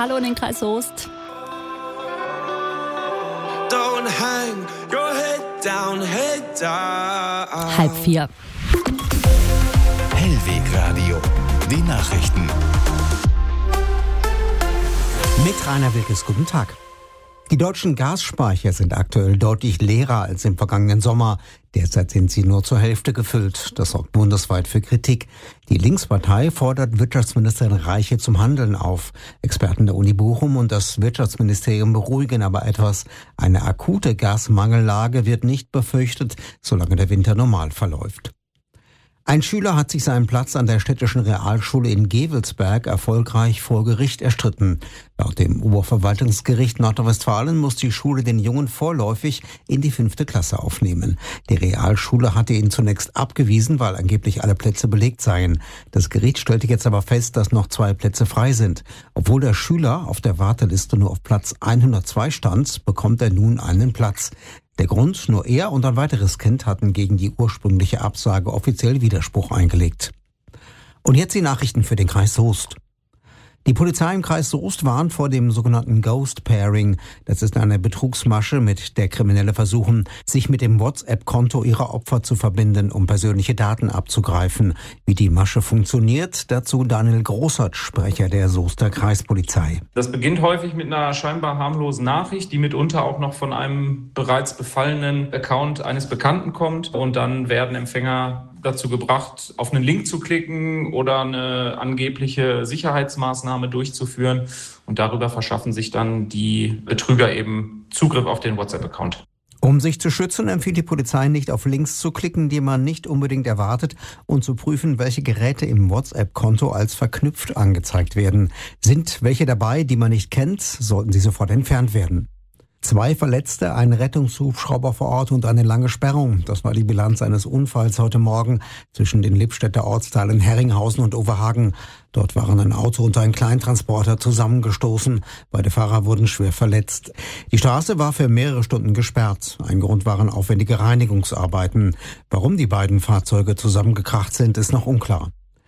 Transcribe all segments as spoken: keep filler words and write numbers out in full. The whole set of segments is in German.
Hallo in den Kreis Soest. Don't hang your head down, head down. Halb vier. Hellwegradio, die Nachrichten. Mit Rainer Wilkes, guten Tag. Die deutschen Gasspeicher sind aktuell deutlich leerer als im vergangenen Sommer. Derzeit sind sie nur zur Hälfte gefüllt. Das sorgt bundesweit für Kritik. Die Linkspartei fordert Wirtschaftsministerin Reiche zum Handeln auf. Experten der Uni Bochum und das Wirtschaftsministerium beruhigen aber etwas. Eine akute Gasmangellage wird nicht befürchtet, solange der Winter normal verläuft. Ein Schüler hat sich seinen Platz an der städtischen Realschule in Gevelsberg erfolgreich vor Gericht erstritten. Laut dem Oberverwaltungsgericht Nordrhein-Westfalen muss die Schule den Jungen vorläufig in die fünfte Klasse aufnehmen. Die Realschule hatte ihn zunächst abgewiesen, weil angeblich alle Plätze belegt seien. Das Gericht stellte jetzt aber fest, dass noch zwei Plätze frei sind. Obwohl der Schüler auf der Warteliste nur auf Platz hundertzwei stand, bekommt er nun einen Platz. Der Grund, nur er und ein weiteres Kind hatten gegen die ursprüngliche Absage offiziell Widerspruch eingelegt. Und jetzt die Nachrichten für den Kreis Soest. Die Polizei im Kreis Soest warnt vor dem sogenannten Ghost Pairing. Das ist eine Betrugsmasche, mit der Kriminelle versuchen, sich mit dem WhatsApp-Konto ihrer Opfer zu verbinden, um persönliche Daten abzugreifen. Wie die Masche funktioniert, dazu Daniel Großert, Sprecher der Soester Kreispolizei. Das beginnt häufig mit einer scheinbar harmlosen Nachricht, die mitunter auch noch von einem bereits befallenen Account eines Bekannten kommt. Und dann werden Empfänger dazu gebracht, auf einen Link zu klicken oder eine angebliche Sicherheitsmaßnahme durchzuführen. Und darüber verschaffen sich dann die Betrüger eben Zugriff auf den WhatsApp-Account. Um sich zu schützen, empfiehlt die Polizei nicht auf Links zu klicken, die man nicht unbedingt erwartet, und zu prüfen, welche Geräte im WhatsApp-Konto als verknüpft angezeigt werden. Sind welche dabei, die man nicht kennt, sollten sie sofort entfernt werden. Zwei Verletzte, ein Rettungshubschrauber vor Ort und eine lange Sperrung. Das war die Bilanz eines Unfalls heute Morgen zwischen den Lippstädter Ortsteilen Herringhausen und Overhagen. Dort waren ein Auto und ein Kleintransporter zusammengestoßen. Beide Fahrer wurden schwer verletzt. Die Straße war für mehrere Stunden gesperrt. Ein Grund waren aufwendige Reinigungsarbeiten. Warum die beiden Fahrzeuge zusammengekracht sind, ist noch unklar.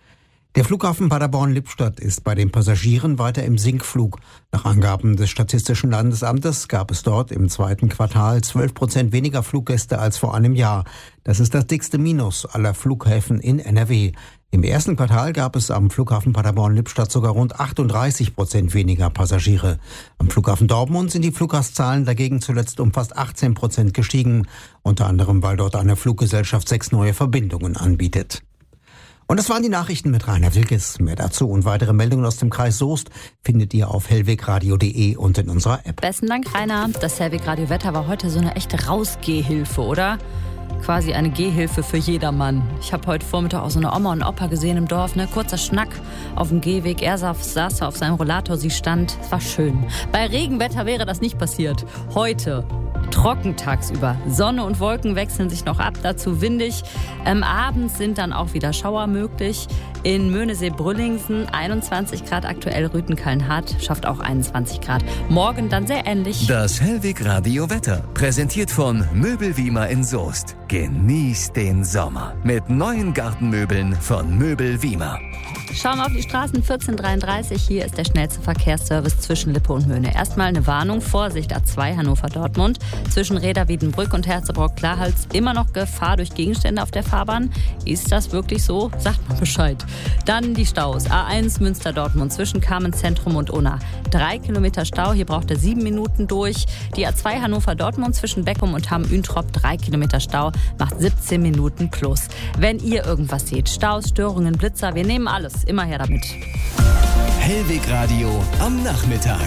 Der Flughafen Paderborn-Lippstadt ist bei den Passagieren weiter im Sinkflug. Nach Angaben des Statistischen Landesamtes gab es dort im zweiten Quartal zwölf Prozent weniger Fluggäste als vor einem Jahr. Das ist das dickste Minus aller Flughäfen in N R W. Im ersten Quartal gab es am Flughafen Paderborn-Lippstadt sogar rund achtunddreißig Prozent weniger Passagiere. Am Flughafen Dortmund sind die Fluggastzahlen dagegen zuletzt um fast achtzehn Prozent gestiegen. Unter anderem, weil dort eine Fluggesellschaft sechs neue Verbindungen anbietet. Und das waren die Nachrichten mit Rainer Wilkes. Mehr dazu und weitere Meldungen aus dem Kreis Soest findet ihr auf hellwegradio punkt de und in unserer App. Besten Dank, Rainer. Das Hellwegradio-Wetter war heute so eine echte Rausgehhilfe, oder? Quasi eine Gehhilfe für jedermann. Ich habe heute Vormittag auch so eine Oma und Opa gesehen im Dorf. Ne? Kurzer Schnack auf dem Gehweg. Er saß, saß auf seinem Rollator, sie stand. Es war schön. Bei Regenwetter wäre das nicht passiert. Heute trocken tagsüber. Sonne und Wolken wechseln sich noch ab, dazu windig. Ähm, abends sind dann auch wieder Schauer möglich. In Möhnesee-Brüllingsen einundzwanzig Grad, aktuell Rüthen-Kallenhardt schafft auch einundzwanzig Grad. Morgen dann sehr ähnlich. Das Hellwegradio-Wetter, präsentiert von Möbelwiemer in Soest. Genießt den Sommer mit neuen Gartenmöbeln von Möbelwiemer. Schauen wir auf die Straßen, vierzehn Uhr dreiunddreißig. Hier ist der schnellste Verkehrsservice zwischen Lippe und Möhne. Erstmal eine Warnung, Vorsicht, A zwei Hannover-Dortmund. Zwischen Reda, Wiedenbrück und Herzebrock-Klarhals immer noch Gefahr durch Gegenstände auf der Fahrbahn. Ist das wirklich so? Sagt mal Bescheid. Dann die Staus. A eins Münster-Dortmund zwischen Carmen-Zentrum und Unna. Drei Kilometer Stau, hier braucht er sieben Minuten durch. Die A zwei Hannover-Dortmund zwischen Beckum und Hamm-Üntrop. Drei Kilometer Stau, macht siebzehn Minuten plus. Wenn ihr irgendwas seht, Staus, Störungen, Blitzer, wir nehmen alles. Immer her damit. Hellwegradio am Nachmittag.